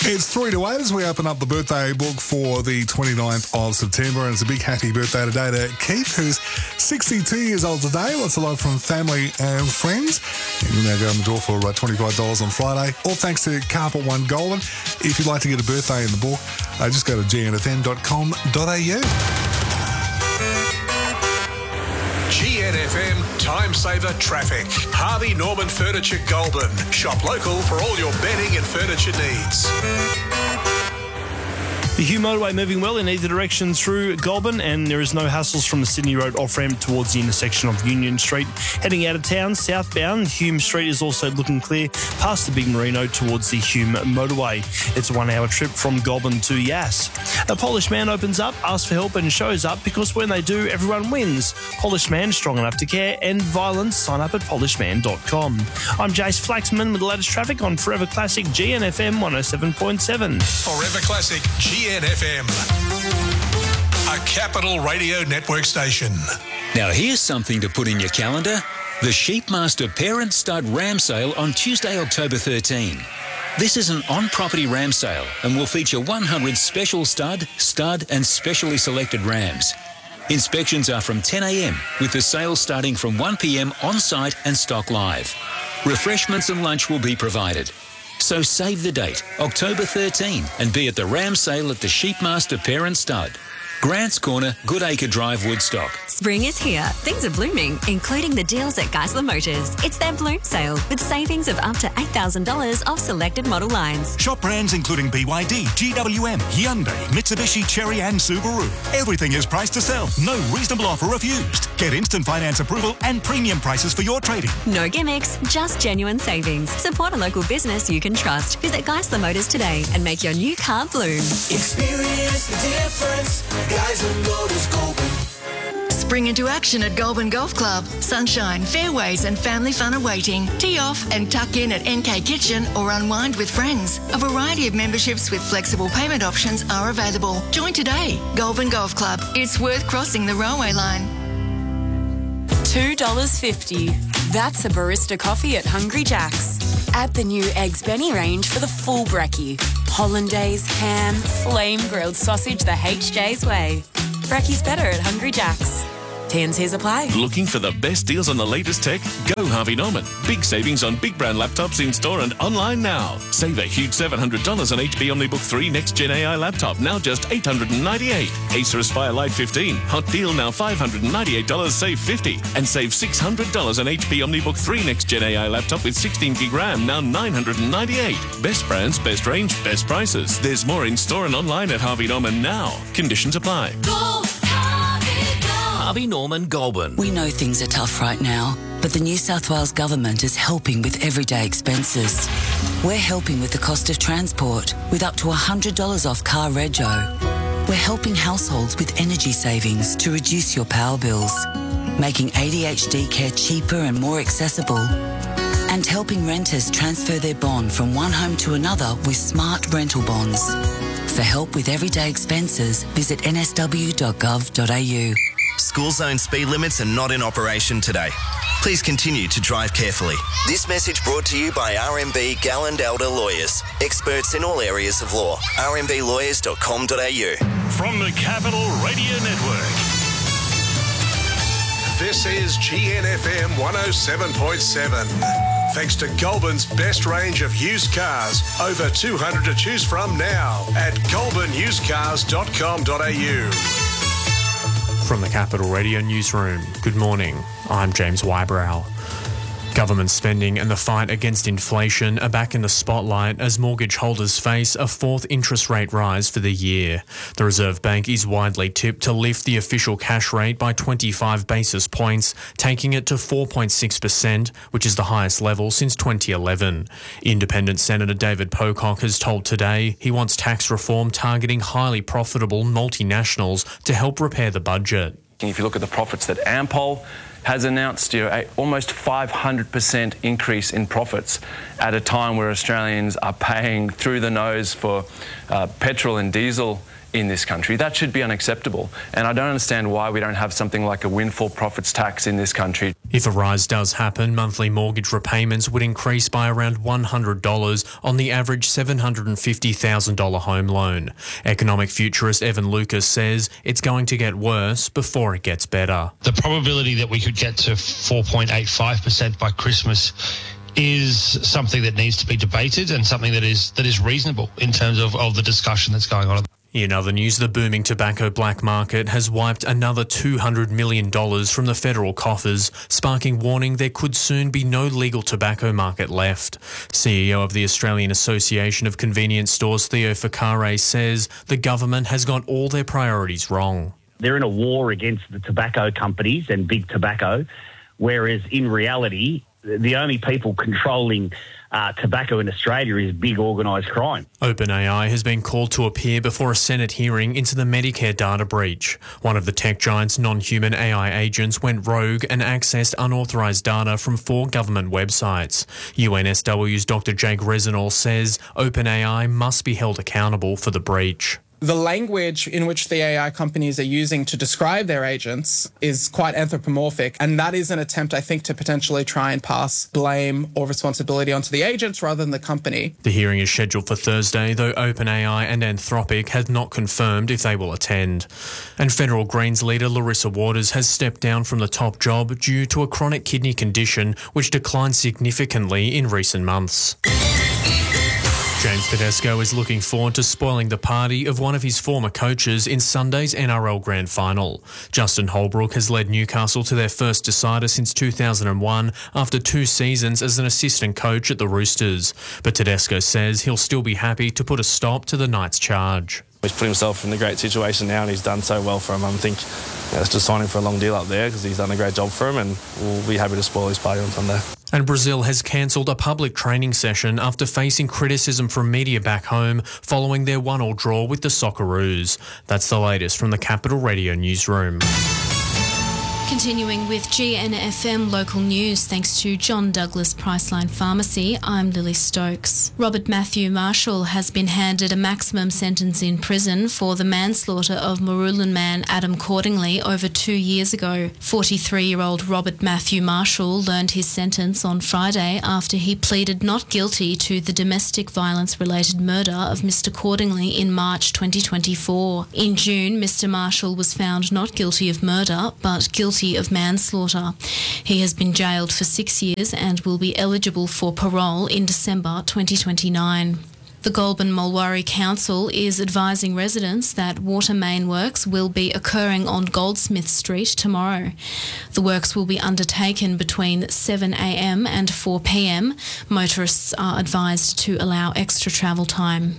It's 3 to 8 as we open up the birthday book for the 29th of September, and it's a big happy birthday today to Keith, who's 62 years old today. Lots of love from family and friends. You can now go on the door for $25 on Friday, all thanks to Carpet One Goulburn. If you'd like to get a birthday in the book, just go to gnfm.com.au. GNFM Time Saver Traffic. Harvey Norman Furniture Goulburn. Shop local for all your bedding and furniture needs. The Hume motorway moving well in either direction through Goulburn, and there is no hassles from the Sydney Road off-ramp towards the intersection of Union Street. Heading out of town, southbound, Hume Street is also looking clear past the Big Merino towards the Hume motorway. It's a 1 hour trip from Goulburn to Yass. A Polish man opens up, asks for help and shows up, because when they do, everyone wins. Polish man, strong enough to care, end violence. Sign up at polishman.com. I'm Jace Flaxman with the latest traffic on Forever Classic GNFM 107.7. Forever Classic GNFM, a Capital Radio Network station. Now here's something to put in your calendar. The Sheepmaster Parent Stud Ram Sale on Tuesday, October 13. This is an on-property ram sale and will feature 100 special stud and specially selected rams. Inspections are from 10 a.m, with the sale starting from 1 p.m. on-site and stock live. Refreshments and lunch will be provided. So save the date, October 13, and be at the ram sale at the Sheepmaster Parent Stud. Grants Corner, Goodacre Drive, Woodstock. Spring is here. Things are blooming, including the deals at Geisler Motors. It's their Bloom Sale with savings of up to $8,000 off selected model lines. Shop brands including BYD, GWM, Hyundai, Mitsubishi, Chery and Subaru. Everything is priced to sell. No reasonable offer refused. Get instant finance approval and premium prices for your trading. No gimmicks, just genuine savings. Support a local business you can trust. Visit Geisler Motors today and make your new car bloom. Experience the difference. Geisler Motors Goulburn. Spring into action at Goulburn Golf Club. Sunshine, fairways and family fun awaiting. Tee off and tuck in at NK Kitchen or unwind with friends. A variety of memberships with flexible payment options are available. Join today. Goulburn Golf Club. It's worth crossing the railway line. $2.50. That's a barista coffee at Hungry Jack's. Add the new Eggs Benny range for the full brekkie. Hollandaise, ham, flame-grilled sausage the HJ's way. Brekkie's better at Hungry Jack's. T&Cs apply. Looking for the best deals on the latest tech? Go Harvey Norman. Big savings on big brand laptops in store and online now. Save a huge $700 on HP OmniBook 3 Next Gen AI laptop, now just $898. Acer Aspire Lite 15, hot deal now $598, save $50. And save $600 on HP OmniBook 3 Next Gen AI laptop with 16 gig RAM, now $998. Best brands, best range, best prices. There's more in store and online at Harvey Norman now. Conditions apply. Harvey Norman Goulburn. We know things are tough right now, but the New South Wales Government is helping with everyday expenses. We're helping with the cost of transport, with up to $100 off car rego. We're helping households with energy savings to reduce your power bills, making ADHD care cheaper and more accessible, and helping renters transfer their bond from one home to another with smart rental bonds. For help with everyday expenses, visit nsw.gov.au. School zone speed limits are not in operation today. Please continue to drive carefully. This message brought to you by RMB Galland Elder Lawyers, experts in all areas of law. rmblawyers.com.au. From the Capital Radio Network. This is GNFM 107.7. Thanks to Goulburn's best range of used cars. Over 200 to choose from now at goulburnusedcars.com.au. From the Capital Radio Newsroom, good morning. I'm James Wybrow. Government spending and the fight against inflation are back in the spotlight as mortgage holders face a fourth interest rate rise for the year. The Reserve Bank is widely tipped to lift the official cash rate by 25 basis points, taking it to 4.6%, which is the highest level since 2011. Independent Senator David Pocock has told Today he wants tax reform targeting highly profitable multinationals to help repair the budget. If you look at the profits that Ampol has announced, almost 500% increase in profits at a time where Australians are paying through the nose for petrol and diesel in this country. That should be unacceptable. And I don't understand why we don't have something like a windfall profits tax in this country. If a rise does happen, monthly mortgage repayments would increase by around $100 on the average $750,000 home loan. Economic futurist Evan Lucas says it's going to get worse before it gets better. The probability that we could get to 4.85% by Christmas is something that needs to be debated and something that is reasonable in terms of the discussion that's going on. In other news, the booming tobacco black market has wiped another $200 million from the federal coffers, sparking warning there could soon be no legal tobacco market left. CEO of the Australian Association of Convenience Stores, Theo Ficare, says the government has got all their priorities wrong. They're in a war against the tobacco companies and big tobacco, whereas in reality, the only people controlling tobacco in Australia is big organised crime. OpenAI has been called to appear before a Senate hearing into the Medicare data breach. One of the tech giant's non-human AI agents went rogue and accessed unauthorised data from 4 government websites. UNSW's Dr. Jake Reznor says OpenAI must be held accountable for the breach. The language in which the AI companies are using to describe their agents is quite anthropomorphic, and that is an attempt, I think, to potentially try and pass blame or responsibility onto the agents rather than the company. The hearing is scheduled for Thursday, though OpenAI and Anthropic have not confirmed if they will attend. And federal Greens leader Larissa Waters has stepped down from the top job due to a chronic kidney condition which declined significantly in recent months. James Tedesco is looking forward to spoiling the party of one of his former coaches in Sunday's NRL Grand Final. Justin Holbrook has led Newcastle to their first decider since 2001 after 2 seasons as an assistant coach at the Roosters. But Tedesco says he'll still be happy to put a stop to the Knights' charge. He's put himself in a great situation now and he's done so well for him. I think let's just sign him for a long deal up there because he's done a great job for him and we'll be happy to spoil his party on Sunday. And Brazil has cancelled a public training session after facing criticism from media back home following their 1-1 draw with the Socceroos. That's the latest from the Capital Radio newsroom. Continuing with GNFM local news, thanks to John Douglas Priceline Pharmacy, I'm Lily Stokes. Robert Matthew Marshall has been handed a maximum sentence in prison for the manslaughter of Marulan man Adam Cordingley over 2 years ago. 43-year-old Robert Matthew Marshall learned his sentence on Friday after he pleaded not guilty to the domestic violence-related murder of Mr Cordingley in March 2024. In June, Mr Marshall was found not guilty of murder, but guilty of manslaughter. He has been jailed for 6 years and will be eligible for parole in December 2029. The Goulburn Mulwaree Council is advising residents that water main works will be occurring on Goldsmith Street tomorrow. The works will be undertaken between 7 a.m. and 4 p.m. Motorists are advised to allow extra travel time.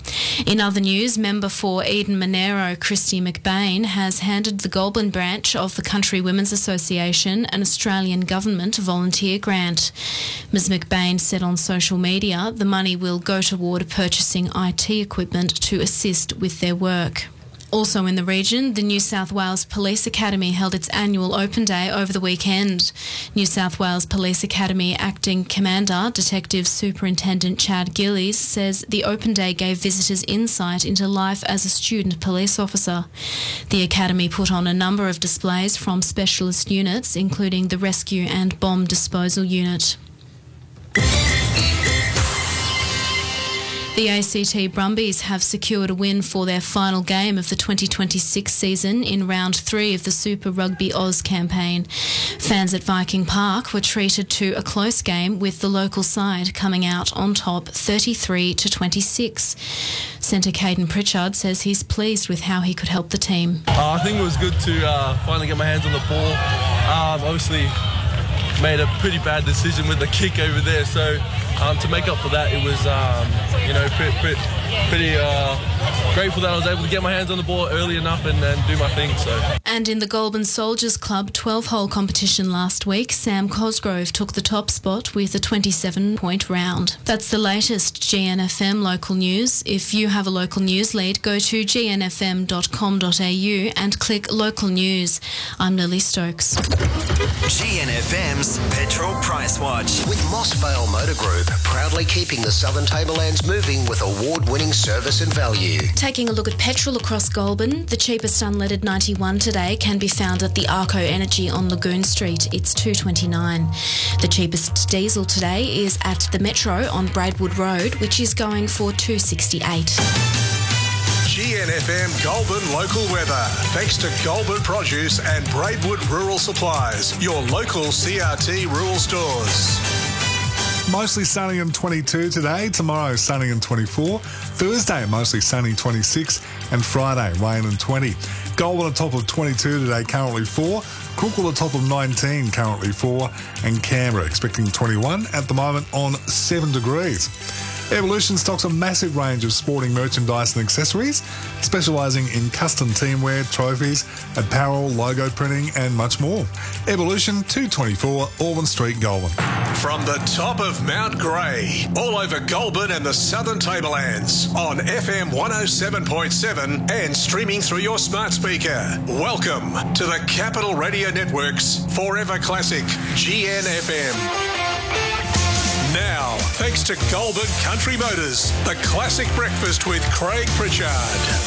In other news, member for Eden Monero, Christy McBain, has handed the Goulburn branch of the Country Women's Association an Australian Government volunteer grant. Ms McBain said on social media the money will go toward purchasing IT equipment to assist with their work. Also in the region, the New South Wales Police Academy held its annual open day over the weekend. New South Wales Police Academy Acting Commander, Detective Superintendent Chad Gillies, says the open day gave visitors insight into life as a student police officer. The Academy put on a number of displays from specialist units, including the Rescue and Bomb Disposal Unit. The ACT Brumbies have secured a win for their final game of the 2026 season in round 3 of the Super Rugby Oz campaign. Fans at Viking Park were treated to a close game with the local side coming out on top 33-26. Centre Caden Pritchard says he's pleased with how he could help the team. I think it was good to finally get my hands on the ball. Obviously made a pretty bad decision with the kick over there, so to make up for that, it was pretty grateful that I was able to get my hands on the ball early enough and do my thing. So. And in the Goulburn Soldiers Club 12-hole competition last week, Sam Cosgrove took the top spot with a 27-point round. That's the latest GNFM local news. If you have a local news lead, go to gnfm.com.au and click local news. I'm Lily Stokes. GNFM's Petrol Price Watch. With Mossvale Motor Group, proudly keeping the Southern Tablelands moving with award-winning service and value. Taking a look at petrol across Goulburn, the cheapest unleaded 91 today can be found at the Arco Energy on Lagoon Street. It's $2.29. The cheapest diesel today is at the Metro on Braidwood Road, which is going for $2.68. GNFM Goulburn local weather. Thanks to Goulburn Produce and Braidwood Rural Supplies, your local CRT rural stores. Mostly sunny and 22 today. Tomorrow, sunny and 24. Thursday, mostly sunny, 26. And Friday, rain and 20. Goulburn on top of 22 today, currently 4. Cookville on top of 19, currently 4. And Canberra expecting 21 at the moment on 7 degrees. Evolution stocks a massive range of sporting merchandise and accessories, specialising in custom teamwear, trophies, apparel, logo printing and much more. Evolution, 224 Auburn Street, Goulburn. From the top of Mount Grey, all over Goulburn and the Southern Tablelands, on FM 107.7 and streaming through your smart speaker. Welcome to the Capital Radio Network's Forever Classic, GNFM. Now, thanks to Goulburn Country Motors, the classic breakfast with Craig Pritchard.